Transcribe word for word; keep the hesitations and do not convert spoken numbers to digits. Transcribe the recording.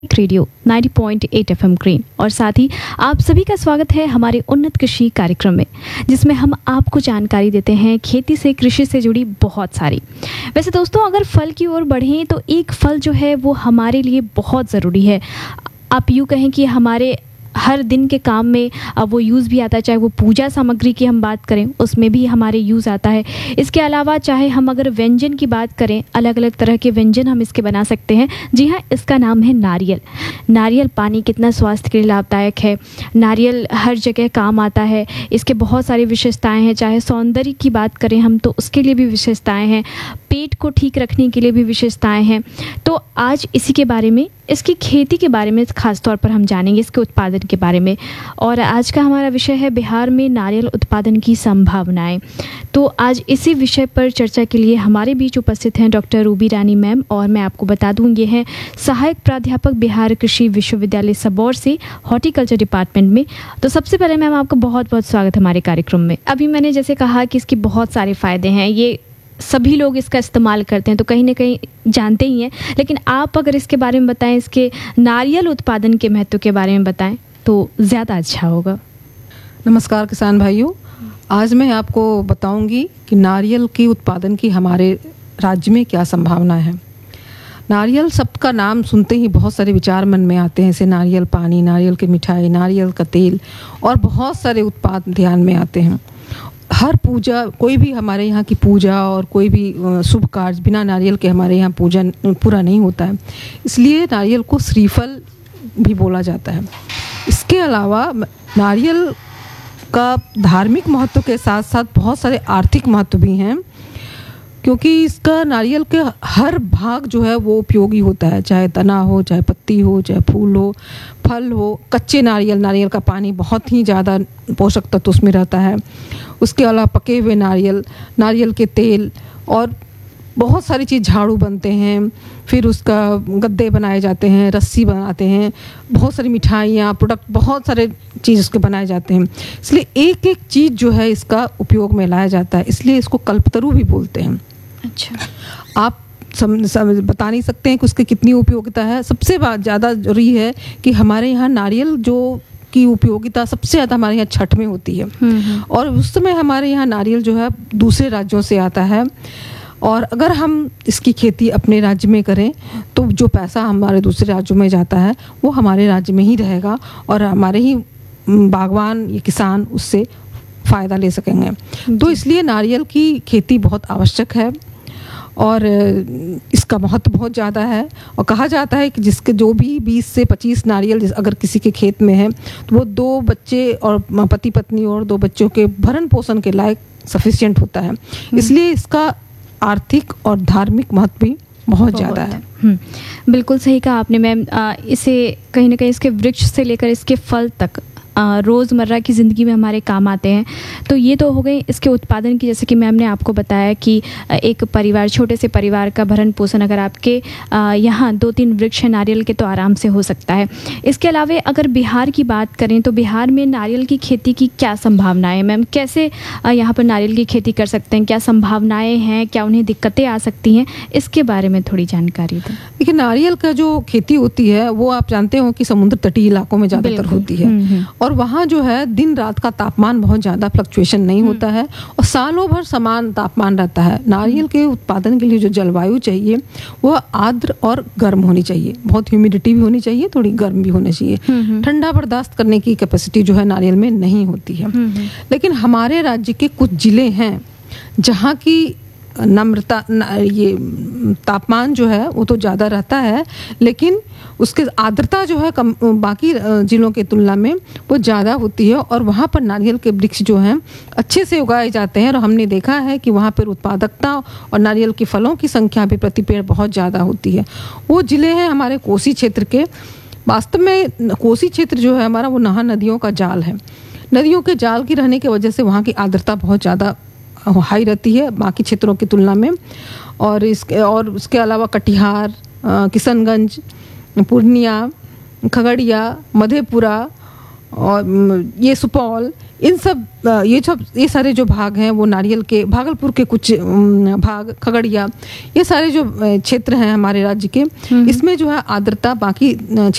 Radio नब्बे point आठ FM green और साथ ही आप सभी का स्वागत है हमारे उन्नत कृषि कार्यक्रम में, जिसमें हम आपको जानकारी देते हैं खेती से कृषि से जुड़ी बहुत सारी। वैसे दोस्तों, अगर फल की ओर बढ़ें तो एक फल जो है वो हमारे लिए बहुत ज़रूरी है। आप यूँ कहें कि हमारे हर दिन के काम में वो यूज़ भी आता है, चाहे वो पूजा सामग्री की हम बात करें उसमें भी हमारे यूज़ आता है। इसके अलावा चाहे हम अगर व्यंजन की बात करें, अलग अलग तरह के व्यंजन हम इसके बना सकते हैं। जी हाँ, इसका नाम है नारियल। नारियल पानी कितना स्वास्थ्य के लिए लाभदायक है। नारियल हर जगह काम आता है। इसके बहुत सारी विशेषताएँ हैं। चाहे सौंदर्य की बात करें हम तो उसके लिए भी विशेषताएँ हैं, पेट को ठीक रखने के लिए भी विशेषताएँ हैं। तो आज इसी के बारे में, इसकी खेती के बारे में खास तौर पर हम जानेंगे, इसके उत्पादन के बारे में। और आज का हमारा विषय है बिहार में नारियल उत्पादन की संभावनाएं। तो आज इसी विषय पर चर्चा के लिए हमारे बीच उपस्थित हैं डॉक्टर रूबी रानी मैम, और मैं आपको बता दूं ये हैं सहायक प्राध्यापक बिहार कृषि विश्वविद्यालय सबौर से हॉर्टिकल्चर डिपार्टमेंट में। तो सबसे पहले मैम आपका बहुत बहुत स्वागत हमारे कार्यक्रम में। अभी मैंने जैसे कहा कि इसके बहुत सारे फ़ायदे हैं, ये सभी लोग इसका इस्तेमाल करते हैं तो कहीं ना कहीं जानते ही हैं, लेकिन आप अगर इसके बारे में बताएं, इसके नारियल उत्पादन के महत्व के बारे में बताएं तो ज़्यादा अच्छा होगा। नमस्कार किसान भाइयों, आज मैं आपको बताऊंगी कि नारियल की उत्पादन की हमारे राज्य में क्या संभावना है। नारियल शब्द का नाम सुनते ही बहुत सारे विचार मन में आते हैं, जैसे नारियल पानी, नारियल की मिठाई, नारियल का तेल और बहुत सारे उत्पाद ध्यान में आते हैं। हर पूजा, कोई भी हमारे यहाँ की पूजा और कोई भी शुभ कार्य बिना नारियल के हमारे यहाँ पूजा पूरा नहीं होता है, इसलिए नारियल को श्रीफल भी बोला जाता है। इसके अलावा नारियल का धार्मिक महत्व के साथ साथ बहुत सारे आर्थिक महत्व भी हैं, क्योंकि इसका नारियल के हर भाग जो है वो उपयोगी होता है, चाहे तना हो, चाहे पत्ती हो, चाहे फूल हो, फल हो। कच्चे नारियल, नारियल का पानी बहुत ही ज़्यादा पोषक तत्व उसमें रहता है। उसके अलावा पके हुए नारियल, नारियल के तेल और बहुत सारी चीज़, झाड़ू बनते हैं, फिर उसका गद्दे बनाए जाते हैं, रस्सी बनाते हैं, बहुत सारी मिठाइयाँ, प्रोडक्ट, बहुत सारे चीज़ उसके बनाए जाते हैं। इसलिए एक एक चीज़ जो है इसका उपयोग में लाया जाता है, इसलिए इसको कल्पतरु भी बोलते हैं। अच्छा, आप सम, सम, बता नहीं सकते हैं कि उसकी कितनी उपयोगिता है। सबसे ज़्यादा जरूरी है कि हमारे यहाँ नारियल जो की उपयोगिता सबसे ज़्यादा हमारे यहाँ छठ में होती है, और उस समय हमारे यहाँ नारियल जो है दूसरे राज्यों से आता है। और अगर हम इसकी खेती अपने राज्य में करें तो जो पैसा हमारे दूसरे राज्यों में जाता है वो हमारे राज्य में ही रहेगा और हमारे ही बागवान या किसान उससे फ़ायदा ले सकेंगे। तो इसलिए नारियल की खेती बहुत आवश्यक है और इसका महत्व बहुत ज़्यादा है। और कहा जाता है कि जिसके जो भी बीस से पच्चीस नारियल अगर किसी के खेत में है तो वो दो बच्चे और पति पत्नी और दो बच्चों के भरण पोषण के लायक सफिशिएंट होता है। इसलिए इसका आर्थिक और धार्मिक महत्व भी बहुत ज़्यादा है। बिल्कुल सही कहा आपने मैम। इसे कहीं ना कहीं इसके वृक्ष से लेकर इसके फल तक रोज़मर्रा की ज़िंदगी में हमारे काम आते हैं। तो ये तो हो गई इसके उत्पादन की, जैसे कि मैम ने आपको बताया कि एक परिवार, छोटे से परिवार का भरण पोषण अगर आपके यहाँ दो तीन वृक्ष हैं नारियल के तो आराम से हो सकता है। इसके अलावा अगर बिहार की बात करें तो बिहार में नारियल की खेती की क्या संभावनाएं हैं मैम? कैसे यहाँ पर नारियल की खेती कर सकते हैं? क्या संभावनाएँ हैं? क्या उन्हें दिक्कतें आ सकती हैं? इसके बारे में थोड़ी जानकारी दें। देखिए, नारियल का जो खेती होती है वो आप जानते हो कि समुद्र तटीय इलाकों में ज़्यादातर होती है, और वहाँ जो है दिन रात का तापमान बहुत ज़्यादा फ्लक्चुएशन नहीं होता है और सालों भर समान तापमान रहता है। नारियल के उत्पादन के लिए जो जलवायु चाहिए वो आर्द्र और गर्म होनी चाहिए, बहुत ह्यूमिडिटी भी होनी चाहिए, थोड़ी गर्म भी होनी चाहिए। ठंडा बर्दाश्त करने की कैपेसिटी जो है नारियल में नहीं होती है। लेकिन हमारे राज्य के कुछ जिले हैं जहाँ की नम्रता, ये तापमान जो है वो तो ज़्यादा रहता है, लेकिन उसके आर्द्रता जो है कम बाकी जिलों के तुलना में वो ज़्यादा होती है, और वहाँ पर नारियल के वृक्ष जो हैं अच्छे से उगाए जाते हैं। और हमने देखा है कि वहाँ पर उत्पादकता और नारियल के फलों की संख्या भी प्रति पेड़ बहुत ज़्यादा होती है। वो ज़िले हैं हमारे कोसी क्षेत्र के। वास्तव में कोसी क्षेत्र जो है हमारा वो नहा नदियों का जाल है। नदियों के जाल की रहने की वजह से वहाँ की आर्द्रता बहुत ज़्यादा हाई रहती है बाकी क्षेत्रों की तुलना में। और इसके और उसके अलावा कटिहार, किशनगंज, पूर्णिया, खगड़िया, मधेपुरा और ये सुपौल, इन सब अ, ये सब ये सारे जो भाग हैं वो नारियल के, भागलपुर के कुछ अम, भाग, खगड़िया, ये सारे जो अ, क्षेत्र हैं हमारे राज्य के, इसमें जो है आर्द्रता बाकी अ,